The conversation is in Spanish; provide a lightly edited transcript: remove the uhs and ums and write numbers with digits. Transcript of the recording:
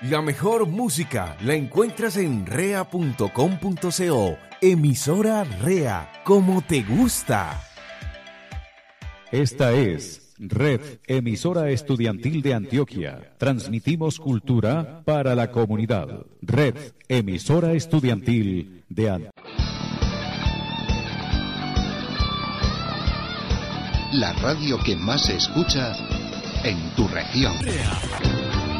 La mejor música la encuentras en rea.com.co. Emisora Rea, como te gusta. Esta es Red Emisora Estudiantil de Antioquia. Transmitimos cultura para la comunidad. Red Emisora Estudiantil de Antioquia. La radio que más se escucha en tu región.